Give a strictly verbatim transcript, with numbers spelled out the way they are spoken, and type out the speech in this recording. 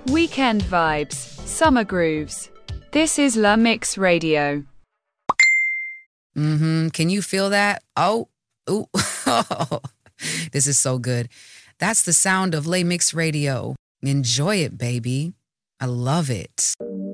Weekend vibes, summer grooves. This is La Mix Radio. Mm-hmm. Can you feel that? Oh, ooh. This is so good. That's the sound of La Mix Radio. Enjoy it, baby. I love it.